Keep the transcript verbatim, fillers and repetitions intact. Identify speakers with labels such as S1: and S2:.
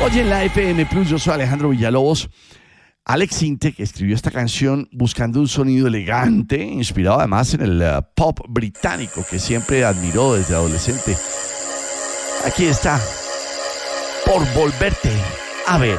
S1: Oye, en la F M Plus, yo soy Alejandro Villalobos. Alex Intec escribió esta canción buscando un sonido elegante, inspirado además en el uh, pop británico que siempre admiró desde adolescente. Aquí está, Por volverte a ver.